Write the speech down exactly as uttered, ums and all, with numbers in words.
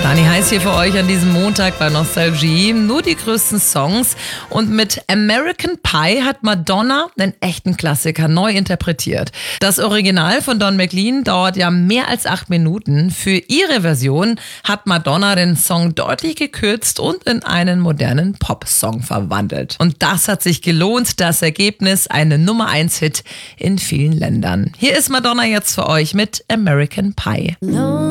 Dani Heiß hier für euch an diesem Montag bei Nostalgie. Nur die größten Songs. Und mit American Pie hat Madonna einen echten Klassiker neu interpretiert. Das Original von Don McLean dauert ja mehr als acht Minuten. Für ihre Version hat Madonna den Song deutlich gekürzt und in einen modernen Pop-Song verwandelt. Und das hat sich gelohnt. Das Ergebnis, eine Nummer eins Hit in vielen Ländern. Hier ist Madonna jetzt für euch mit American Pie.